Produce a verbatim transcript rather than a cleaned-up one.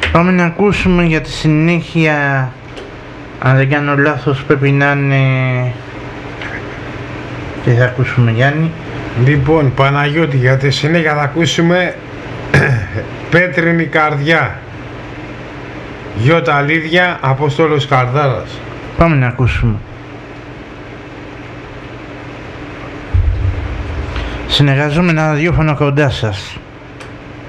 Πάμε να ακούσουμε για τη συνέχεια, αν δεν κάνω λάθος πρέπει να είναι... Τι θα ακούσουμε, Γιάννη? Λοιπόν, Παναγιώτη, για τη συνέχεια θα ακούσουμε Πέτρινη Καρδιά, Γιώτα Αλίδια, Αποστόλος Καρδάρας. Πάμε να ακούσουμε. Συνεργαζόμενα ραδιόφωνο κοντά σας.